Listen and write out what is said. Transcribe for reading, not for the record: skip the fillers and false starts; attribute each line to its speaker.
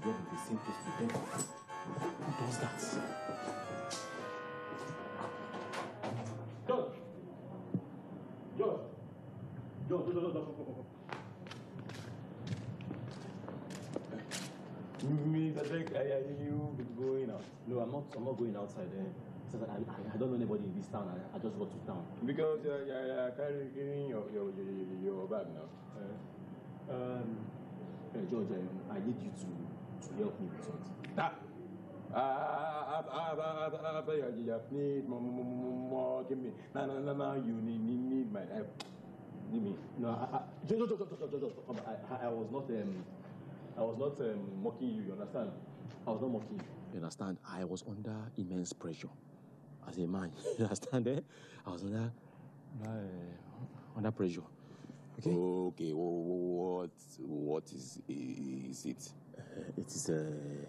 Speaker 1: job in the same place with them. Who does that? John! Me, I think you going out. No, I'm not going outside. I don't know anybody in this town. I just got to town.
Speaker 2: Because you're carrying your bag now.
Speaker 1: George, I need you to help me with something.
Speaker 2: After you need more, give me. No, you need my help.
Speaker 1: Need me? No, I was not. I was not mocking you. You understand? I was not mocking you. You understand? I was under immense pressure as a man. You understand? I was under pressure.
Speaker 2: Okay. What is it?
Speaker 1: It is